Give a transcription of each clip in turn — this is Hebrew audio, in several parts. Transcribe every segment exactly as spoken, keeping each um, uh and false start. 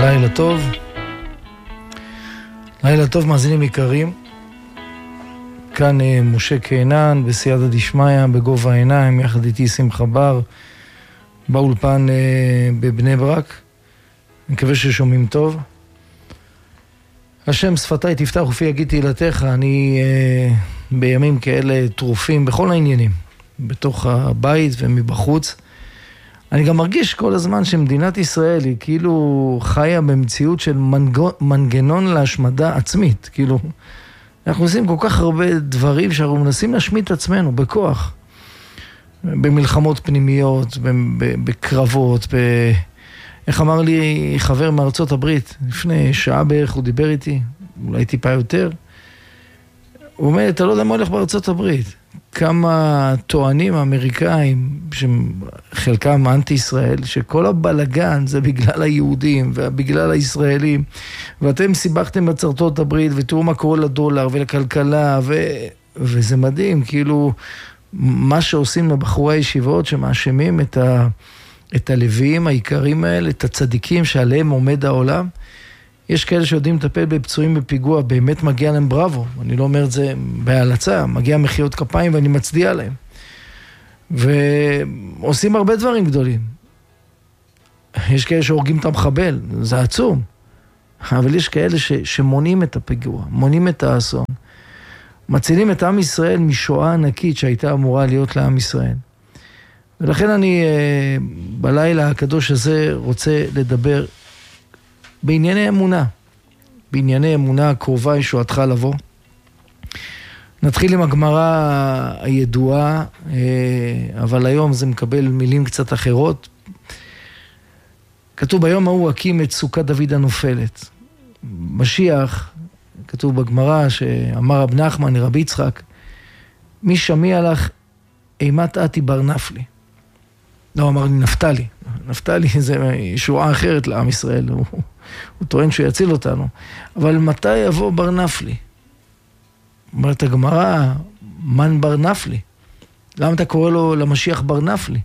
לילה טוב, לילה טוב מאזינים יקרים, כאן משה קהנן בסייעתא דשמיא בגובה העיניים, יחד איתי שמחה בר באולפן בבני ברק. אני מקווה ששומעים טוב. השם שפתיי תפתח ופי יגיד תהילתך. אני אה, בימים כאלה טרופים בכל העניינים, בתוך הבית ומבחוץ. אני גם מרגיש כל הזמן שמדינת ישראל היא כאילו חיה במציאות של מנגו, מנגנון להשמדה עצמית. כאילו, אנחנו עושים כל כך הרבה דברים שאנחנו מנסים להשמיד את עצמנו בכוח. במלחמות פנימיות, בקרבות, ב... איך אמר לי חבר מארצות הברית, לפני שעה בערך הוא דיבר איתי, אולי טיפה יותר. הוא אומר, אתה לא יודע מה הולך בארצות הברית. כמה טוענים אמריקאים, שחלקם אנטי-ישראל, שכל הבלגן זה בגלל היהודים ובגלל הישראלים, ואתם סיבכתם בארצות הברית, ותראו מה קורה לדולר ולכלכלה, ו... וזה מדהים, כאילו, מה שעושים לבחורי הישיבות, שמאשמים את, ה... את הלוויים העיקרים האלה, את הצדיקים שעליהם עומד העולם. יש כאלה שיודעים לטפל בפצועים בפיגוע, באמת מגיע להם בראבו, אני לא אומר את זה בהלצה, מגיע מחיאות כפיים ואני מצדיע להם. ועושים הרבה דברים גדולים. יש כאלה שהורגים את המחבל, זה עצום. אבל יש כאלה ש, שמונים את הפיגוע, מונים את האסון. מצילים את עם ישראל משואה ענקית שהייתה אמורה להיות לעם ישראל. ולכן אני בלילה הקדוש הזה רוצה לדבר בענייני אמונה, בענייני אמונה הקרובה ישועתך לבוא. נתחיל עם הגמרא הידועה, אבל היום זה מקבל מילים קצת אחרות. כתוב ביום ההוא הקים את סוכת דוד הנופלת. משיח, כתוב בגמרא שאמר רב נחמן לרבי יצחק, מי שמיע לך אימת אתי בר נפלי. לא, אמר לי נפתלי. נפתלי זה ישועה אחרת לעם ישראל, הוא, הוא טוען שהוא יציל אותנו. אבל מתי יבוא בר נפלי? אומרת הגמרא, מן בר נפלי? למה אתה קורא לו למשיח בר נפלי?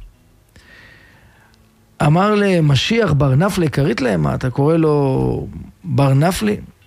אמר למשיח בר נפלי, קראת להם, מה אתה קורא לו בר נפלי?